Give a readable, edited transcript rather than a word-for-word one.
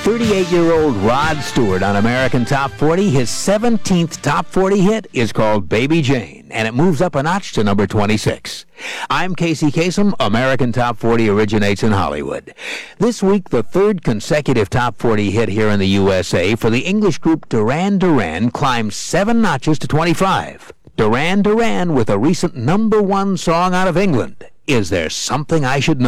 38-year-old Rod Stewart on American Top 40. His 17th Top 40 hit is called Baby Jane, and it moves up a notch to number 26. I'm Casey Kasem. American Top 40 originates in Hollywood. This week, the third consecutive Top 40 hit here in the USA for the English group Duran Duran climbs 7 notches to 25. Duran Duran with a recent number 1 song out of England, Is There Something I Should Know?